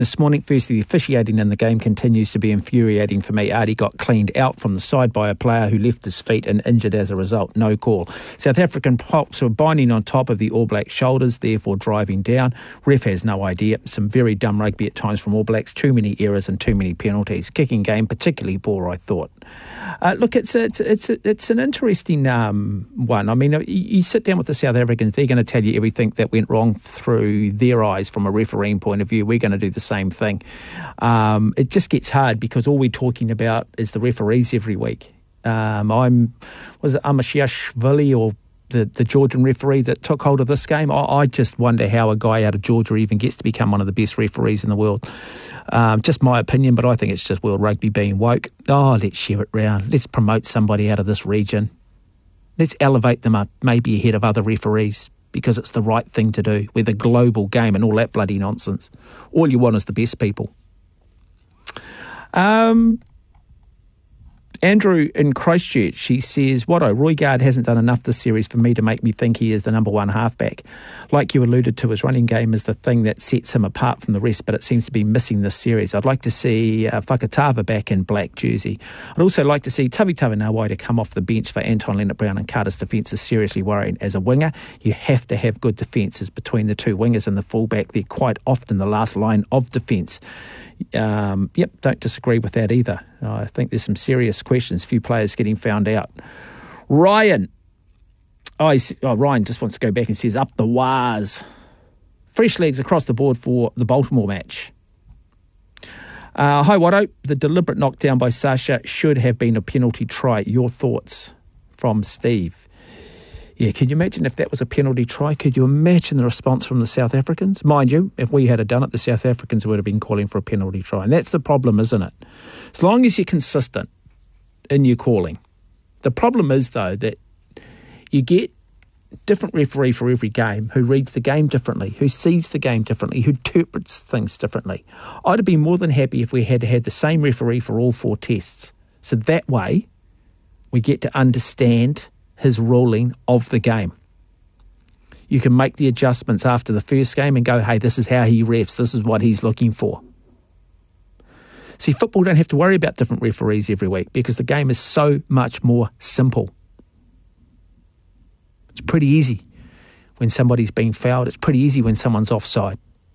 This morning, firstly, the officiating in the game continues to be infuriating for me. Ardie got cleaned out from the side by a player who left his feet and injured as a result. No call. South African props were binding on top of the All Blacks' shoulders, therefore driving down. Ref has no idea. Some very dumb rugby at times from All Blacks. Too many errors and too many penalties. Kicking game particularly poor, I thought. Look, it's an interesting one. I mean, you sit down with the South Africans, they're going to tell you everything that went wrong through their eyes from a refereeing point of view. We're going to do the same thing. It just gets hard because all we're talking about is the referees every week. Was it Amashashvili or the Georgian referee that took hold of this game? I just wonder how a guy out of Georgia even gets to become one of the best referees in the world. Just my opinion, but I think it's just world rugby being woke. Let's share it round. Let's promote somebody out of this region. Let's elevate them up, maybe ahead of other referees, because it's the right thing to do. We're the global game and all that bloody nonsense. All you want is the best people. Andrew in Christchurch, he says, Roigard hasn't done enough this series for me to make me think he is the number one halfback. Like you alluded to, his running game is the thing that sets him apart from the rest, but it seems to be missing this series. I'd like to see Fakatava back in black jersey. I'd also like to see Tavitava Nawai to come off the bench for Anton Leonard-Brown, and Carter's defence is seriously worrying. As a winger, you have to have good defences between the two wingers and the fullback. They're quite often the last line of defence. Don't disagree with that either. I think there's some serious questions, few players getting found out. Ryan just wants to go back and says, up the wires. Fresh legs across the board for the Baltimore match. Hi Watto, the deliberate knockdown by Sasha should have been a penalty try. Your thoughts? From Steve. Yeah, can you imagine if that was a penalty try? Could you imagine the response from the South Africans? Mind you, if we had done it, the South Africans would have been calling for a penalty try. And that's the problem, isn't it? As long as you're consistent in your calling. The problem is, though, that you get different referee for every game who reads the game differently, who sees the game differently, who interprets things differently. I'd have been more than happy if we had the same referee for all 4 tests. So that way, we get to understand his ruling of the game. You can make the adjustments after the first game and go, hey, this is how he refs, this is what he's looking for. See, football don't have to worry about different referees every week because the game is so much more simple. It's pretty easy when somebody's being fouled. It's pretty easy when someone's offside.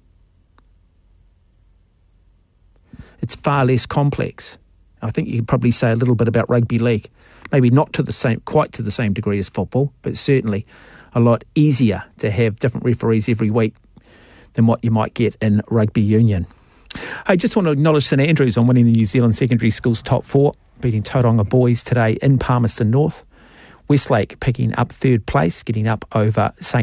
It's far less complex. I think you could probably say a little bit about rugby league. Maybe not quite to the same degree as football, but certainly a lot easier to have different referees every week than what you might get in rugby union. I just want to acknowledge St Andrews on winning the New Zealand Secondary Schools Top 4, beating Tauranga Boys today in Palmerston North. Westlake picking up 3rd place, getting up over St